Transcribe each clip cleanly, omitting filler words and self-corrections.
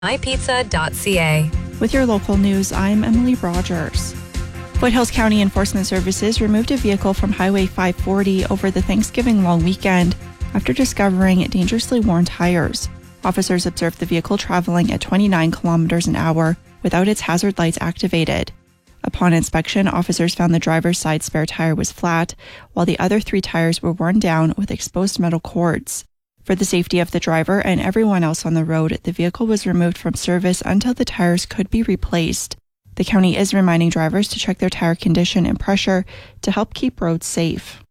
mypizza.ca. With your local news, I'm Emily Rogers. Foothills County Enforcement Services removed a vehicle from Highway 540 over the Thanksgiving long weekend after discovering dangerously worn tires. Officers observed the vehicle traveling at 29 kilometers an hour without its hazard lights activated. Upon inspection, officers found the driver's side spare tire was flat, while the other 3 tires were worn down with exposed metal cords. For the safety of the driver and everyone else on the road, the vehicle was removed from service until the tires could be replaced. The county is reminding drivers to check their tire condition and pressure to help keep roads safe.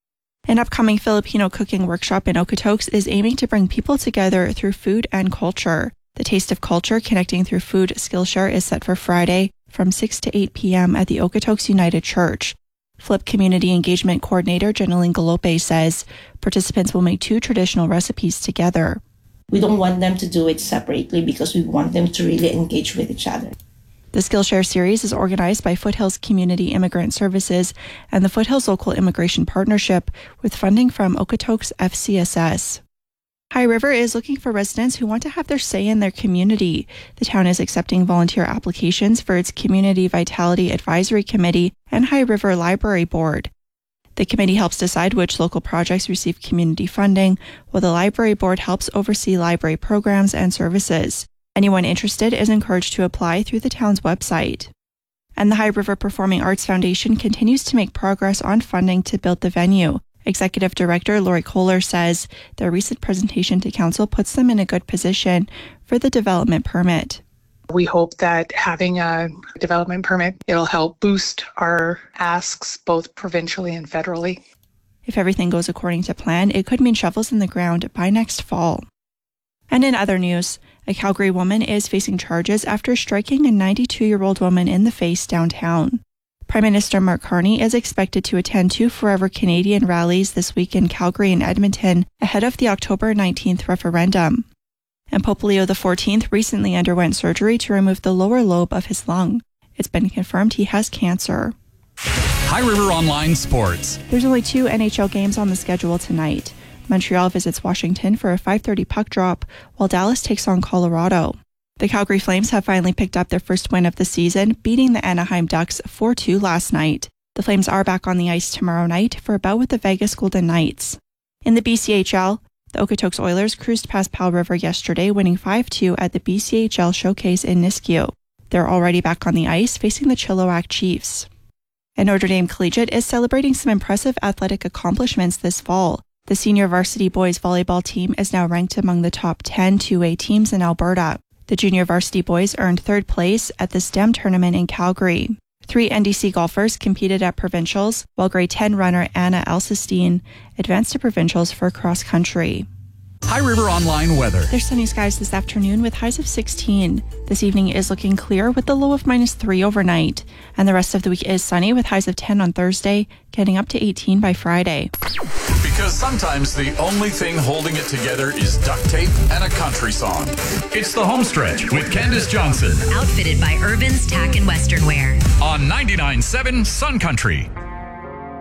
An upcoming Filipino cooking workshop in Okotoks is aiming to bring people together through food and culture. The Taste of Culture Connecting Through Food Skillshare is set for Friday from 6 to 8 p.m. at the Okotoks United Church. Flip Community Engagement Coordinator Jeneline Galope says participants will make 2 traditional recipes together. We don't want them to do it separately because we want them to really engage with each other. The Skillshare series is organized by Foothills Community Immigrant Services and the Foothills Local Immigration Partnership with funding from Okotoks FCSS. High River is looking for residents who want to have their say in their community. The town is accepting volunteer applications for its Community Vitality Advisory Committee and High River Library Board. The committee helps decide which local projects receive community funding, while the Library Board helps oversee library programs and services. Anyone interested is encouraged to apply through the town's website. And the High River Performing Arts Foundation continues to make progress on funding to build the venue. Executive Director Lori Kohler says their recent presentation to Council puts them in a good position for the development permit. We hope that having a development permit, it'll help boost our asks both provincially and federally. If everything goes according to plan, it could mean shovels in the ground by next fall. And in other news, a Calgary woman is facing charges after striking a 92-year-old woman in the face downtown. Prime Minister Mark Carney is expected to attend 2 Forever Canadian rallies this week in Calgary and Edmonton ahead of the October 19th referendum. And Pope Leo XIV recently underwent surgery to remove the lower lobe of his lung. It's been confirmed he has cancer. High River Online Sports. There's only 2 NHL games on the schedule tonight. Montreal visits Washington for a 5:30 puck drop, while Dallas takes on Colorado. The Calgary Flames have finally picked up their first win of the season, beating the Anaheim Ducks 4-2 last night. The Flames are back on the ice tomorrow night for a bout with the Vegas Golden Knights. In the BCHL, the Okotoks Oilers cruised past Powell River yesterday, winning 5-2 at the BCHL Showcase in Nisku. They're already back on the ice, facing the Chilliwack Chiefs. And Notre Dame Collegiate is celebrating some impressive athletic accomplishments this fall. The senior varsity boys volleyball team is now ranked among the top 10 2A teams in Alberta. The junior varsity boys earned 3rd place at the STEM tournament in Calgary. 3 NDC golfers competed at provincials, while grade 10 runner Anna Elsestein advanced to provincials for cross country. High River Online weather. There's sunny skies this afternoon with highs of 16. This evening is looking clear with the low of -3 overnight. And the rest of the week is sunny with highs of 10 on Thursday, getting up to 18 by Friday. Because sometimes the only thing holding it together is duct tape and a country song. It's the home stretch with Candace Johnson. Outfitted by Urban's Tack and Western Wear. On 99.7 Sun Country.